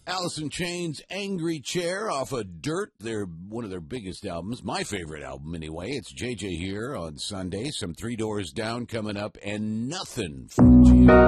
Alice in Chains' Angry Chair off of Dirt. They're one of their biggest albums. My favorite album, anyway. It's JJ here on Sunday. Some Three Doors Down coming up, and Nothing from Gio.